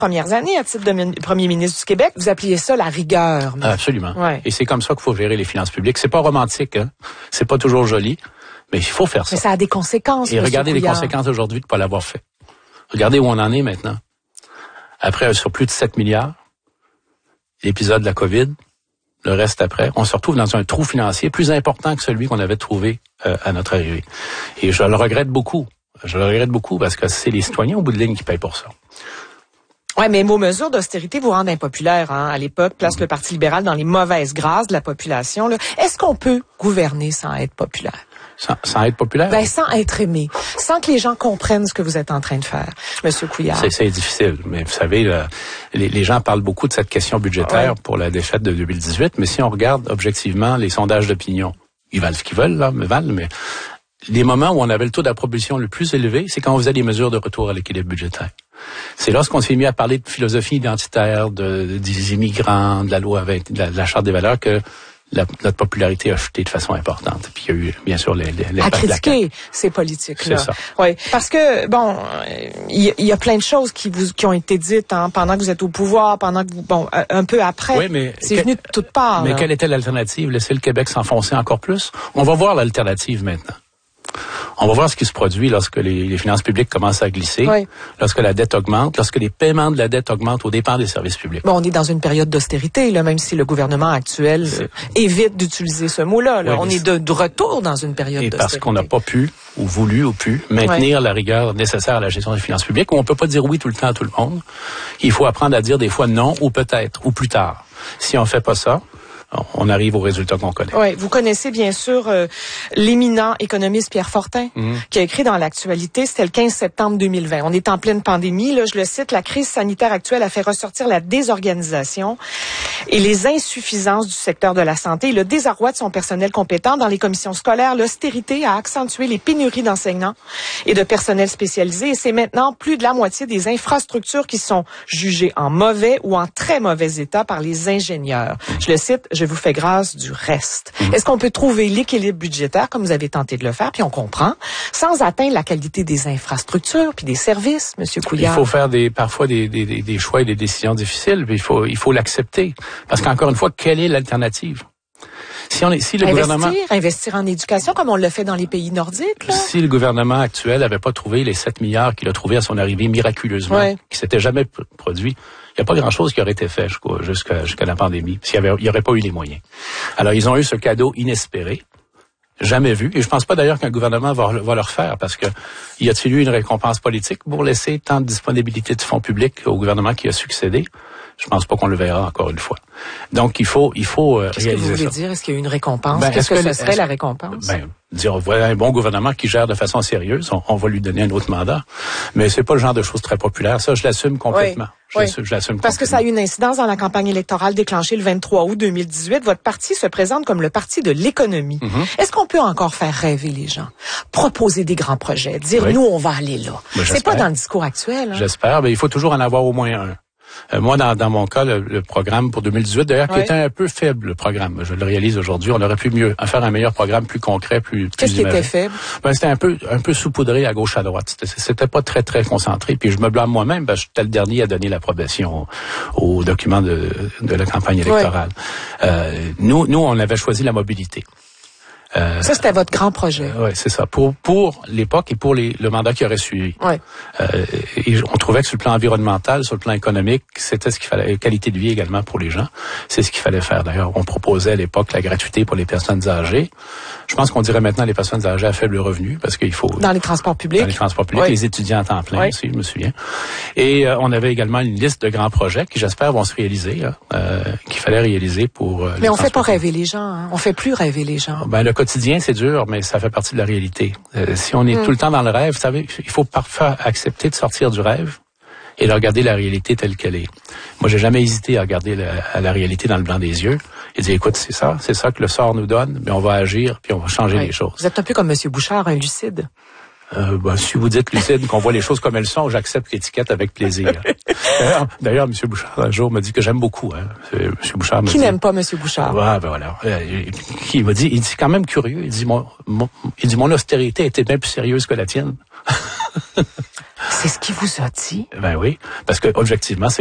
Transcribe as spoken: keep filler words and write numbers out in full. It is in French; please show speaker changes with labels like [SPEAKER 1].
[SPEAKER 1] premières années à titre de min- premier ministre du Québec. Vous appeliez ça la rigueur. Mais...
[SPEAKER 2] Absolument.
[SPEAKER 1] Ouais.
[SPEAKER 2] Et c'est comme ça qu'il faut gérer les finances publiques. C'est pas romantique, hein. C'est pas toujours joli, mais il faut faire ça.
[SPEAKER 1] Mais ça a des conséquences.
[SPEAKER 2] Et regardez
[SPEAKER 1] Couillard.
[SPEAKER 2] les conséquences aujourd'hui de ne pas l'avoir fait. Regardez où on en est maintenant. Après un surplus de sept milliards, l'épisode de la COVID, le reste après, on se retrouve dans un trou financier plus important que celui qu'on avait trouvé euh, à notre arrivée. Et je le regrette beaucoup. Je le regrette beaucoup parce que c'est les citoyens au bout de ligne qui payent pour ça.
[SPEAKER 1] Ouais, mais vos mesures d'austérité vous rendent impopulaire, hein. À l'époque, place le Parti libéral dans les mauvaises grâces de la population, là. Est-ce qu'on peut gouverner sans être populaire?
[SPEAKER 2] Sans, sans être populaire?
[SPEAKER 1] Ben, sans être aimé. Sans que les gens comprennent ce que vous êtes en train de faire, Monsieur Couillard.
[SPEAKER 2] C'est, c'est difficile. Mais vous savez, là, les, les gens parlent beaucoup de cette question budgétaire ouais. pour la défaite de deux mille dix-huit, mais si on regarde objectivement les sondages d'opinion, ils valent ce qu'ils veulent, là, mais valent, mais les moments où on avait le taux d'approbation le plus élevé, c'est quand on faisait des mesures de retour à l'équilibre budgétaire. C'est lorsqu'on s'est mis à parler de philosophie identitaire, de, des immigrants, de la loi vingt, de la, de la Charte des valeurs que la, notre popularité a chuté de façon importante. Puis il y a eu, bien sûr, les, les,
[SPEAKER 1] à critiquer ces politiques-là.
[SPEAKER 2] C'est ça.
[SPEAKER 1] Oui, parce que, bon, il y, y a plein de choses qui vous qui ont été dites hein, pendant que vous êtes au pouvoir, pendant que vous, bon, un peu après.
[SPEAKER 2] Oui, mais
[SPEAKER 1] c'est
[SPEAKER 2] que,
[SPEAKER 1] venu de toutes parts.
[SPEAKER 2] Mais
[SPEAKER 1] là.
[SPEAKER 2] quelle était l'alternative? Laisser le Québec s'enfoncer encore plus? On va voir l'alternative maintenant. On va voir ce qui se produit lorsque les, les finances publiques commencent à glisser, oui. lorsque la dette augmente, lorsque les paiements de la dette augmentent aux dépens des services publics.
[SPEAKER 1] Bon, on est dans une période d'austérité, là, même si le gouvernement actuel euh, évite d'utiliser ce mot-là. Là. Oui, on est de, de retour dans une période
[SPEAKER 2] et
[SPEAKER 1] d'austérité.
[SPEAKER 2] Parce qu'on n'a pas pu, ou voulu, ou pu, maintenir oui. la rigueur nécessaire à la gestion des finances publiques, où on peut pas dire oui tout le temps à tout le monde. Il faut apprendre à dire des fois non, ou peut-être, ou plus tard. Si on fait pas ça, on arrive au résultat qu'on connaît.
[SPEAKER 1] Oui, vous connaissez bien sûr euh, l'éminent économiste Pierre Fortin, mmh. qui a écrit dans l'Actualité, c'était le quinze septembre deux mille vingt. On est en pleine pandémie, là, je le cite, la crise sanitaire actuelle a fait ressortir la désorganisation et les insuffisances du secteur de la santé et le désarroi de son personnel compétent dans les commissions scolaires. L'austérité a accentué les pénuries d'enseignants et de personnel spécialisé et c'est maintenant plus de la moitié des infrastructures qui sont jugées en mauvais ou en très mauvais état par les ingénieurs. Je le cite, je vous fais grâce du reste. Mmh. Est-ce qu'on peut trouver l'équilibre budgétaire, comme vous avez tenté de le faire, puis on comprend, sans atteindre la qualité des infrastructures puis des services, Monsieur Couillard?
[SPEAKER 2] Il faut faire des, parfois des, des, des choix et des décisions difficiles, puis il faut, il faut l'accepter. Parce qu'encore une fois, quelle est l'alternative? Si, on est, si le
[SPEAKER 1] investir,
[SPEAKER 2] gouvernement
[SPEAKER 1] investir en éducation comme on le fait dans les pays nordiques. Là.
[SPEAKER 2] Si le gouvernement actuel n'avait pas trouvé les sept milliards qu'il a trouvé à son arrivée miraculeusement, ouais. qui s'était jamais p- produit, il n'y a pas grand-chose qui aurait été fait jusqu'à, jusqu'à la pandémie, s'il n'y aurait pas eu les moyens. Alors, ils ont eu ce cadeau inespéré, jamais vu, et je pense pas d'ailleurs qu'un gouvernement va, va le refaire, parce que y a-t-il eu une récompense politique pour laisser tant de disponibilité de fonds publics au gouvernement qui a succédé? Je pense pas qu'on le verra encore une fois. Donc, il faut, il faut euh,
[SPEAKER 1] Qu'est-ce
[SPEAKER 2] réaliser
[SPEAKER 1] que vous voulez
[SPEAKER 2] ça.
[SPEAKER 1] dire? Est-ce qu'il y a eu une récompense?
[SPEAKER 2] Ben,
[SPEAKER 1] Qu'est-ce que, que ce serait
[SPEAKER 2] est-ce,
[SPEAKER 1] la récompense?
[SPEAKER 2] Ben, dire, voilà un bon gouvernement qui gère de façon sérieuse, on, on va lui donner un autre mandat. Mais c'est pas le genre de choses très populaires. Ça, je l'assume complètement.
[SPEAKER 1] Oui.
[SPEAKER 2] Je,
[SPEAKER 1] oui.
[SPEAKER 2] l'assume, je l'assume
[SPEAKER 1] Parce que ça a eu une incidence dans la campagne électorale déclenchée le vingt-trois août deux mille dix-huit. Votre parti se présente comme le parti de l'économie. Mm-hmm. Est-ce qu'on peut encore faire rêver les gens? Proposer des grands projets, dire oui. nous, on va aller là. Ben, c'est pas dans le discours actuel. Hein?
[SPEAKER 2] J'espère. Mais il faut toujours en avoir au moins un. Euh, moi, dans, dans mon cas, le, le programme pour deux mille dix-huit, d'ailleurs, oui. qui était un peu faible, le programme. Je le réalise aujourd'hui. On aurait pu mieux faire un meilleur programme, plus concret, plus, plus
[SPEAKER 1] Qu'est-ce
[SPEAKER 2] imagé.
[SPEAKER 1] qui était faible?
[SPEAKER 2] Ben, c'était un peu, un peu saupoudré à gauche, à droite. C'était, c'était pas très, très concentré. Puis je me blâme moi-même, parce que j'étais le dernier à donner l'approbation aux au documents de, de la campagne électorale. Oui. Euh, nous, nous, on avait choisi la mobilité.
[SPEAKER 1] Euh, ça, c'était votre grand projet.
[SPEAKER 2] Euh, oui, c'est ça. Pour pour l'époque et pour les, le mandat qui aurait suivi.
[SPEAKER 1] Ouais.
[SPEAKER 2] Euh, et on trouvait que sur le plan environnemental, sur le plan économique, c'était ce qu'il fallait. Qualité de vie également pour les gens. C'est ce qu'il fallait faire. D'ailleurs, on proposait à l'époque la gratuité pour les personnes âgées. Je pense qu'on dirait maintenant les personnes âgées à faible revenu, parce qu'il faut...
[SPEAKER 1] Dans les transports publics.
[SPEAKER 2] Dans les transports publics, oui. Les étudiants à temps plein oui. aussi, je me souviens. Et euh, on avait également une liste de grands projets qui, j'espère, vont se réaliser, hein, euh, qu'il fallait réaliser pour... Euh,
[SPEAKER 1] mais on fait pas rêver les gens. Hein. On fait plus rêver les gens.
[SPEAKER 2] Ben, le quotidien, c'est dur, mais ça fait partie de la réalité. Euh, si on est mm. tout le temps dans le rêve, vous savez, il faut parfois accepter de sortir du rêve et de regarder la réalité telle qu'elle est. Moi, j'ai jamais hésité à regarder la, à la réalité dans le blanc des yeux et dire, écoute, c'est ça, c'est ça que le sort nous donne, mais on va agir puis on va changer oui. les choses.
[SPEAKER 1] Vous êtes un peu comme M. Bouchard, un lucide.
[SPEAKER 2] Euh, ben, si vous dites lucide, qu'on voit les choses comme elles sont, j'accepte l'étiquette avec plaisir. d'ailleurs, d'ailleurs, M. Bouchard, un jour, m'a dit que j'aime beaucoup. Hein. M. Bouchard
[SPEAKER 1] Qui
[SPEAKER 2] dit,
[SPEAKER 1] n'aime pas M. Bouchard?
[SPEAKER 2] Ouais, ben voilà. Il m'a dit, il dit quand même curieux. Il dit, mon, mon, il dit, mon austérité était bien plus sérieuse que la tienne.
[SPEAKER 1] C'est ce qu'il vous a dit?
[SPEAKER 2] Ben oui, parce que objectivement, c'est